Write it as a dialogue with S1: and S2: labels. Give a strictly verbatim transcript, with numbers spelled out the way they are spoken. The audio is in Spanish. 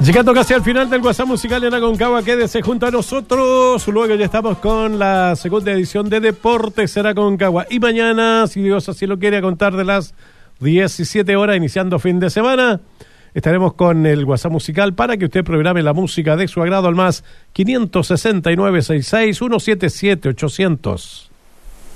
S1: Llegando casi al final del WhatsApp musical en Aconcagua, quédese junto a nosotros. Luego ya estamos con la segunda edición de Deportes en Aconcagua. Y mañana, si Dios así lo quiere, a contar de las diecisiete horas, iniciando fin de semana, estaremos con el WhatsApp musical para que usted programe la música de su agrado al más quinientos sesenta y nueve, sesenta y seis, ciento setenta y siete, ochocientos.